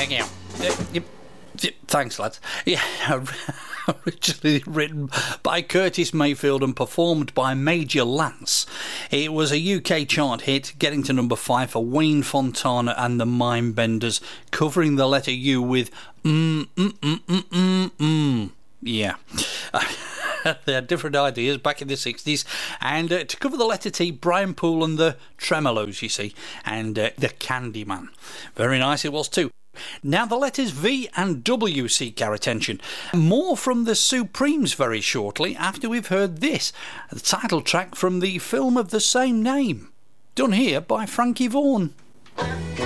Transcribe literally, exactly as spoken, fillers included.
check it out. Uh, yep. Thanks, lads. Yeah, originally written by Curtis Mayfield and performed by Major Lance. It was a U K chart hit, getting to number five for Wayne Fontana and the Mindbenders, covering the letter U with mm, mm, mm, mm, mm, mm. Yeah. They had different ideas back in the sixties. And uh, to cover the letter T, Brian Poole and the Tremolos, you see, and uh, the Candyman. Very nice it was too. Now the letters V and W seek our attention. More from the Supremes very shortly after we've heard this, the title track from the film of the same name, done here by Frankie Vaughan.